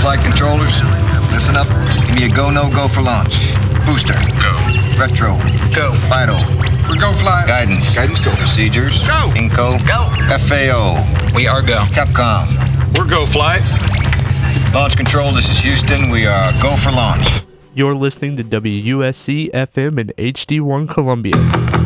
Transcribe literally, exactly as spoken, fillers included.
flight controllers, listen up. Give me a go, no go for launch. Booster. Go. Retro. Go. Vital. We're go fly. Guidance. Guidance go. Procedures. Go. Inco. Go. F A O. We are go. Capcom. We're go fly. Launch control, this is Houston. We are go for launch. You're listening to W U S C F M and H D one Columbia.